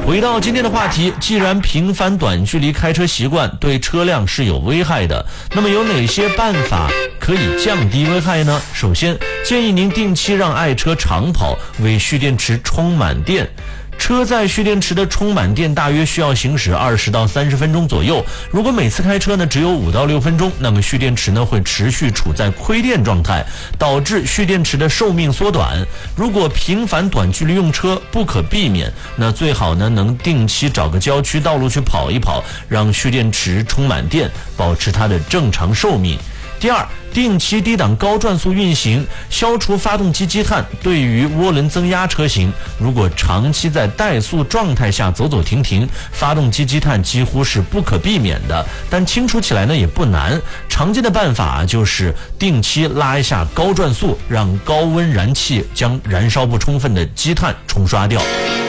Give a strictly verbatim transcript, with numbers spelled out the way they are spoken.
回到今天的话题，既然频繁短距离开车习惯对车辆是有危害的，那么有哪些办法可以降低危害呢？首先，建议您定期让爱车长跑，为蓄电池充满电。车载蓄电池的充满电大约需要行驶二十到三十分钟左右。如果每次开车呢只有五到六分钟，那么蓄电池呢会持续处在亏电状态，导致蓄电池的寿命缩短。如果频繁短距离用车不可避免，那最好呢能定期找个郊区道路去跑一跑，让蓄电池充满电，保持它的正常寿命。第二，定期低档高转速运行，消除发动机积碳。对于涡轮增压车型，如果长期在怠速状态下走走停停，发动机积碳几乎是不可避免的，但清除起来呢也不难。常见的办法就是定期拉一下高转速，让高温燃气将燃烧不充分的积碳冲刷掉。